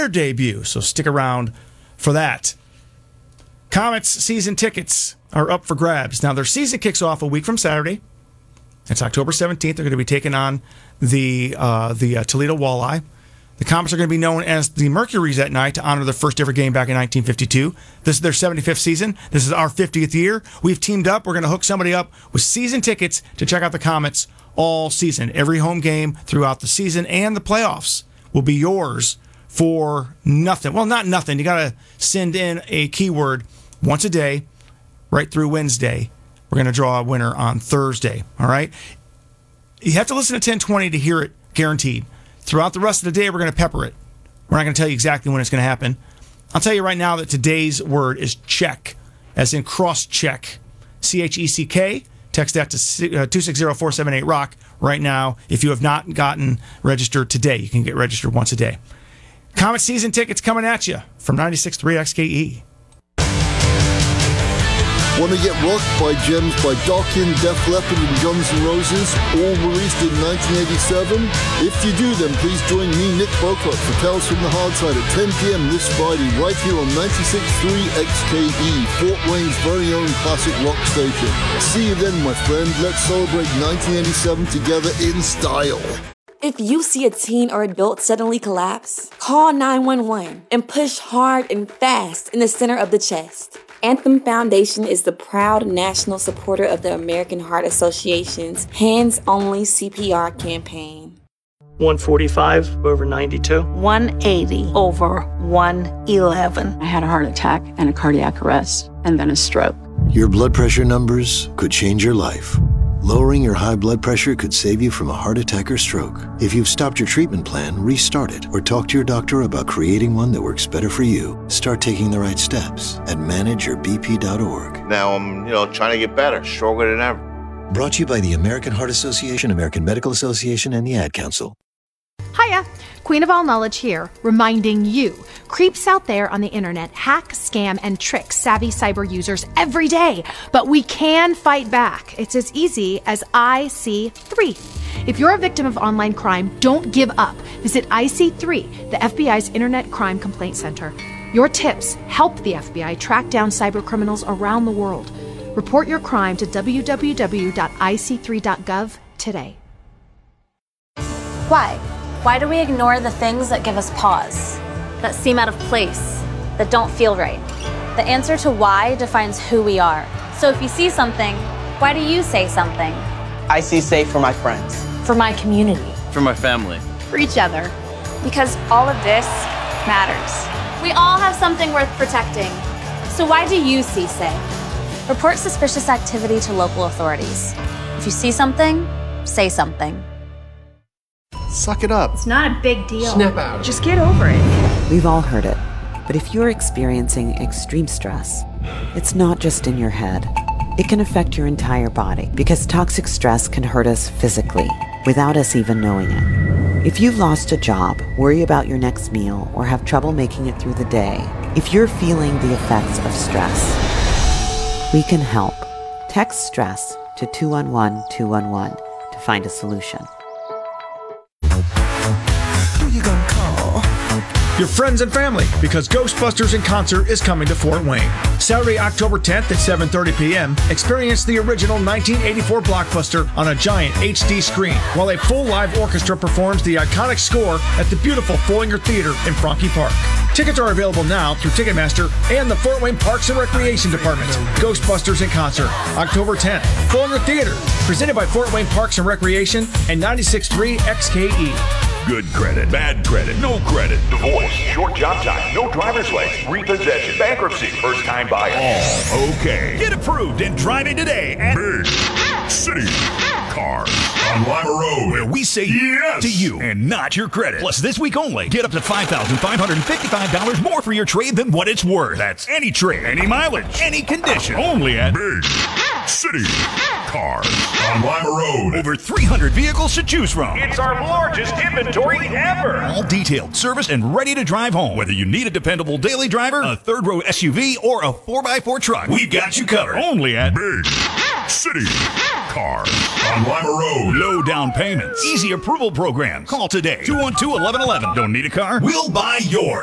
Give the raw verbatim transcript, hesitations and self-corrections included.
their debut, so stick around for that. Comets season tickets are up for grabs. Now, their season kicks off a week from Saturday. It's October seventeenth. They're going to be taking on the uh, the uh, Toledo Walleye. The Comets are going to be known as the Mercuries that night to honor their first ever game back in nineteen fifty-two. This is their seventy-fifth season. This is our fiftieth year. We've teamed up. We're going to hook somebody up with season tickets to check out the Comets all season. Every home game throughout the season and the playoffs will be yours for nothing. Well, not nothing. You got to send in a keyword once a day right through Wednesday. We're going to draw a winner on Thursday, all right? You have to listen to ten twenty to hear it, guaranteed. Throughout the rest of the day, we're going to pepper it. We're not going to tell you exactly when it's going to happen. I'll tell you right now that today's word is check, as in cross-check. C H E C K. Text that to two six zero four seven eight rock right now. If you have not gotten registered today, you can get registered once a day. Comet season tickets coming at you from ninety-six point three X K E. Want to get rocked by gems by Dokken, Def Leppard, and Guns N' Roses, all released in nineteen eighty-seven? If you do, then please join me, Nick Bocott, for Tales from the Hardside at ten p.m. this Friday, right here on ninety-six point three X K E, Fort Wayne's very own classic rock station. See you then, my friend. Let's celebrate nineteen eighty-seven together in style. If you see a teen or adult suddenly collapse, call nine one one and push hard and fast in the center of the chest. Anthem Foundation is the proud national supporter of the American Heart Association's Hands Only C P R campaign. one forty-five over ninety-two. one eighty over one eleven. I had a heart attack and a cardiac arrest, and then a stroke. Your blood pressure numbers could change your life. Lowering your high blood pressure could save you from a heart attack or stroke. If you've stopped your treatment plan, restart it or talk to your doctor about creating one that works better for you. Start taking the right steps at manage your b p dot org. Now I'm, you know, trying to get better, stronger than ever. Brought to you by the American Heart Association, American Medical Association, and the Ad Council. Hiya, Queen of All Knowledge here, reminding you, creeps out there on the internet hack, scam, and trick savvy cyber users every day, but we can fight back. It's as easy as I C three. If you're a victim of online crime, don't give up. Visit I C three, the F B I's Internet Crime Complaint Center. Your tips help the F B I track down cyber criminals around the world. Report your crime to w w w dot i c three dot gov today. Why? Why do we ignore the things that give us pause, that seem out of place, that don't feel right? The answer to why defines who we are. So if you see something, why do you say something? I see safe for my friends. For my community. For my family. For each other. Because all of this matters. We all have something worth protecting. So why do you see safe? Report suspicious activity to local authorities. If you see something, say something. Suck it up. It's not a big deal. Snap out. Just get over it. We've all heard it. But if you're experiencing extreme stress, it's not just in your head. It can affect your entire body because toxic stress can hurt us physically without us even knowing it. If you've lost a job, worry about your next meal, or have trouble making it through the day, if you're feeling the effects of stress, we can help. Text STRESS to two one one two one one to find a solution. Your friends and family, because Ghostbusters in Concert is coming to Fort Wayne. Saturday, October tenth at seven thirty p.m., experience the original nineteen eighty-four blockbuster on a giant H D screen, while a full live orchestra performs the iconic score at the beautiful Foinger Theater in Franke Park. Tickets are available now through Ticketmaster and the Fort Wayne Parks and Recreation Department. Ghostbusters in Concert, October tenth, Foinger Theater, presented by Fort Wayne Parks and Recreation and ninety-six point three X K E. Good credit, bad credit, no credit, divorce, short job time, no driver's license, repossession, bankruptcy, first time buyer. All okay. Get approved and drive it today at Big City Cars on Lima Road, where we say yes to you and not your credit. Plus, this week only, get up to five thousand five hundred fifty-five dollars more for your trade than what it's worth. That's any trade, any mileage, any condition. Only at Big City Cars on Lima Road. Over three hundred vehicles to choose from. It's our largest inventory ever. All detailed, serviced, and ready to drive home. Whether you need a dependable daily driver, a third row S U V, or a four by four truck, we've got you covered. Only at Big City Cars on Lima Road. Low down payments, easy approval program. Call today. two one two, one one one one. Don't need a car? We'll buy yours.